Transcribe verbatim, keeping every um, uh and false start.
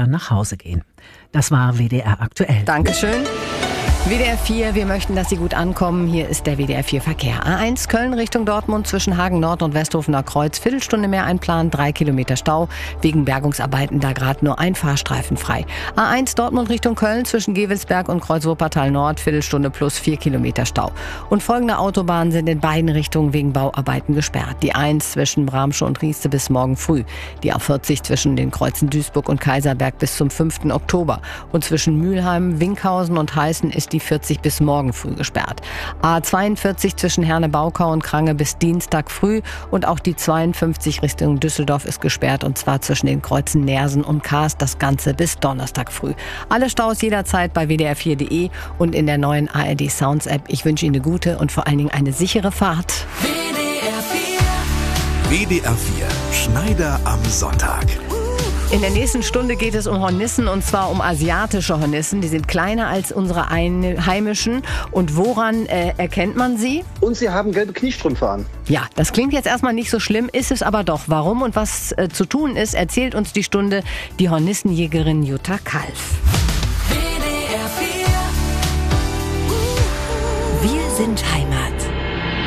dann nach Hause gehen. Das war W D R aktuell. Dankeschön. W D R vier, wir möchten, dass Sie gut ankommen. Hier ist der W D R vier Verkehr. A eins Köln Richtung Dortmund zwischen Hagen Nord und Westhofener Kreuz. Viertelstunde mehr einplanen, drei Kilometer Stau. Wegen Bergungsarbeiten da gerade nur ein Fahrstreifen frei. A eins Dortmund Richtung Köln zwischen Gewelsberg und Kreuz Wuppertal Nord. Viertelstunde plus vier Kilometer Stau. Und folgende Autobahnen sind in beiden Richtungen wegen Bauarbeiten gesperrt. Die eins zwischen Bramsche und Rieste bis morgen früh. Die A vierzig zwischen den Kreuzen Duisburg und Kaiserberg bis zum fünften Oktober. Und zwischen Mülheim, Winkhausen und Heißen ist die vierzig bis morgen früh gesperrt. A zweiundvierzig zwischen Herne-Baukau und Krange bis Dienstag früh und auch die zweiundfünfzig Richtung Düsseldorf ist gesperrt und zwar zwischen den Kreuzen Nersen und Kaas, das Ganze bis Donnerstag früh. Alle Staus jederzeit bei w d r vier punkt d e und in der neuen A R D Sounds App. Ich wünsche Ihnen eine gute und vor allen Dingen eine sichere Fahrt. W D R vier. W D R vier. Schneider am Sonntag. In der nächsten Stunde geht es um Hornissen und zwar um asiatische Hornissen. Die sind kleiner als unsere einheimischen. Und woran äh, erkennt man sie? Und sie haben gelbe Kniestrümpfe an. Ja, das klingt jetzt erstmal nicht so schlimm, ist es aber doch. Warum und was äh, zu tun ist, erzählt uns die Stunde die Hornissenjägerin Jutta Kalf. W D R vier. Wir sind